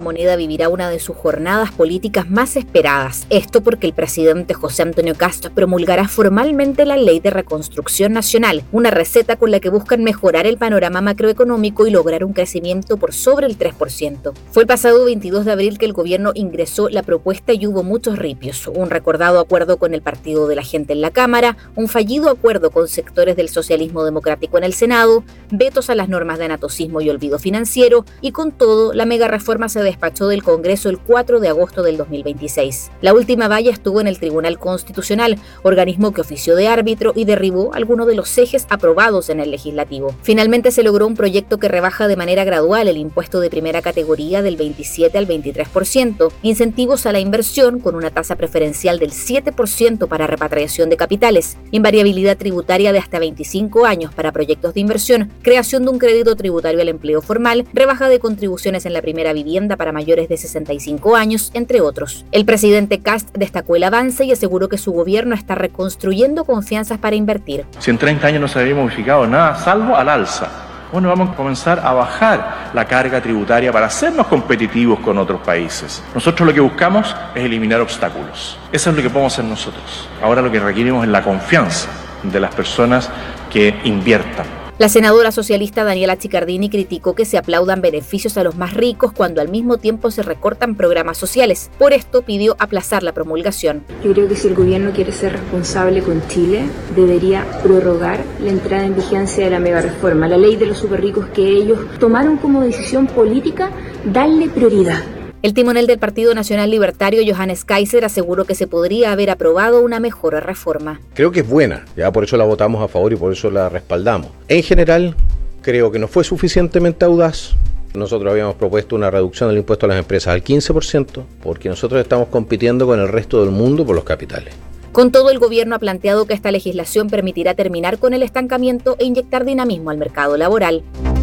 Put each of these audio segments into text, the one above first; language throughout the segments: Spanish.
Moneda vivirá una de sus jornadas políticas más esperadas. Esto porque el presidente José Antonio Kast promulgará formalmente la Ley de Reconstrucción Nacional, una receta con la que buscan mejorar el panorama macroeconómico y lograr un crecimiento por sobre el 3%. Fue el pasado 22 de abril que el gobierno ingresó la propuesta y hubo muchos ripios. Un recordado acuerdo con el Partido de la Gente en la Cámara, un fallido acuerdo con sectores del socialismo democrático en el Senado, vetos a las normas de anatocismo y olvido financiero, y con todo, la mega reforma se despachó del Congreso el 4 de agosto del 2026. La última valla estuvo en el Tribunal Constitucional, organismo que ofició de árbitro y derribó algunos de los ejes aprobados en el legislativo. Finalmente se logró un proyecto que rebaja de manera gradual el impuesto de primera categoría del 27 al 23%, incentivos a la inversión con una tasa preferencial del 7% para repatriación de capitales, invariabilidad tributaria de hasta 25 años para proyectos de inversión, creación de un crédito tributario al empleo formal, rebaja de contribuciones en la primera vivienda para mayores de 65 años, entre otros. El presidente Kast destacó el avance y aseguró que su gobierno está reconstruyendo confianzas para invertir. Si en 30 años no se había modificado nada, salvo al alza. Bueno, vamos a comenzar a bajar la carga tributaria para hacernos competitivos con otros países. Nosotros lo que buscamos es eliminar obstáculos. Eso es lo que podemos hacer nosotros. Ahora lo que requerimos es la confianza de las personas que inviertan. La senadora socialista Daniela Chiccardini criticó que se aplaudan beneficios a los más ricos cuando al mismo tiempo se recortan programas sociales. Por esto pidió aplazar la promulgación. Yo creo que si el gobierno quiere ser responsable con Chile, debería prorrogar la entrada en vigencia de la mega reforma, la ley de los superricos que ellos tomaron como decisión política, darle prioridad. El timonel del Partido Nacional Libertario, Johannes Kaiser, aseguró que se podría haber aprobado una mejor reforma. Creo que es buena, ya por eso la votamos a favor y por eso la respaldamos. En general, creo que no fue suficientemente audaz. Nosotros habíamos propuesto una reducción del impuesto a las empresas al 15%, porque nosotros estamos compitiendo con el resto del mundo por los capitales. Con todo, el gobierno ha planteado que esta legislación permitirá terminar con el estancamiento e inyectar dinamismo al mercado laboral.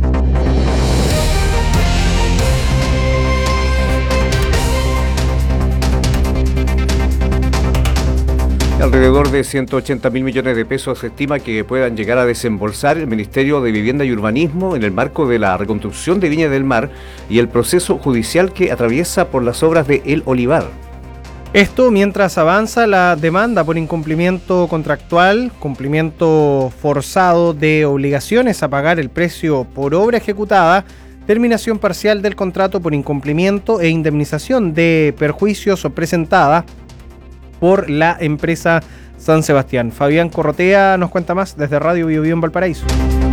Alrededor de 180.000 millones de pesos se estima que puedan llegar a desembolsar el Ministerio de Vivienda y Urbanismo en el marco de la reconstrucción de Viña del Mar y el proceso judicial que atraviesa por las obras de El Olivar. Esto mientras avanza la demanda por incumplimiento contractual, cumplimiento forzado de obligaciones a pagar el precio por obra ejecutada, terminación parcial del contrato por incumplimiento e indemnización de perjuicios presentada por la empresa San Sebastián. Fabián Corrotea nos cuenta más desde Radio Biobío en Valparaíso.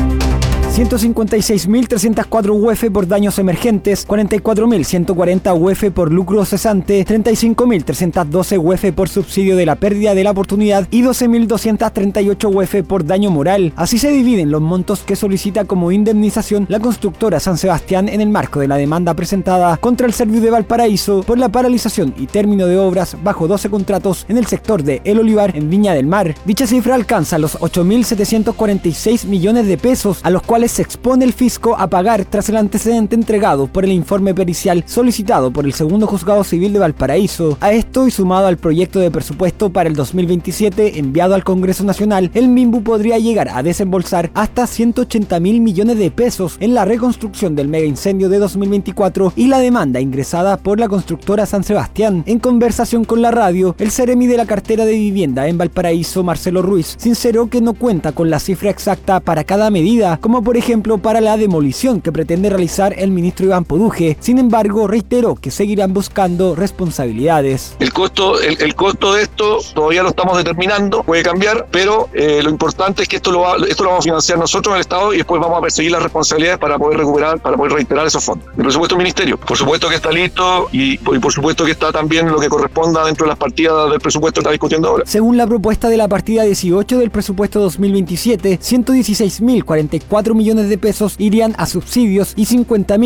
156.304 UF por daños emergentes, 44.140 UF por lucro cesante, 35.312 UF por subsidio de la pérdida de la oportunidad y 12.238 UF por daño moral. Así se dividen los montos que solicita como indemnización la constructora San Sebastián en el marco de la demanda presentada contra el Serviu de Valparaíso por la paralización y término de obras bajo 12 contratos en el sector de El Olivar en Viña del Mar. Dicha cifra alcanza los 8.746 millones de pesos, a los cuales se expone el fisco a pagar tras el antecedente entregado por el informe pericial solicitado por el segundo juzgado civil de Valparaíso. A esto y sumado al proyecto de presupuesto para el 2027 enviado al Congreso Nacional, el MIMBU podría llegar a desembolsar hasta 180.000 millones de pesos en la reconstrucción del mega incendio de 2024 y la demanda ingresada por la constructora San Sebastián. En conversación con la radio, el seremi de la cartera de vivienda en Valparaíso, Marcelo Ruiz, sinceró que no cuenta con la cifra exacta para cada medida, como por ejemplo para la demolición que pretende realizar el ministro Iván Poduje. Sin embargo, reiteró que seguirán buscando responsabilidades. El costo de esto todavía lo estamos determinando, puede cambiar, pero lo importante es que esto lo vamos a financiar nosotros en el Estado y después vamos a perseguir las responsabilidades para poder recuperar, para poder reiterar esos fondos. El presupuesto del ministerio, por supuesto que está listo y por supuesto que está también lo que corresponda dentro de las partidas del presupuesto que está discutiendo ahora. Según la propuesta de la partida 18 del presupuesto 2027, 116.044 millones de pesos irían a subsidios y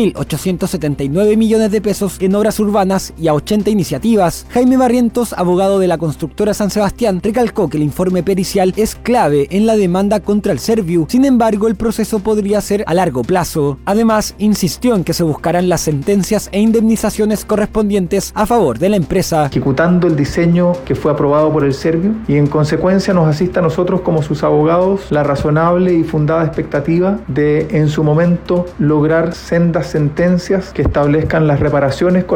50.879 millones de pesos en obras urbanas y a 80 iniciativas. Jaime Barrientos, abogado de la constructora San Sebastián, recalcó que el informe pericial es clave en la demanda contra el Serviu. Sin embargo, el proceso podría ser a largo plazo. Además, insistió en que se buscarán las sentencias e indemnizaciones correspondientes a favor de la empresa. Ejecutando el diseño que fue aprobado por el Serviu y en consecuencia nos asiste a nosotros como sus abogados la razonable y fundada expectativa de en su momento lograr sendas sentencias que establezcan las reparaciones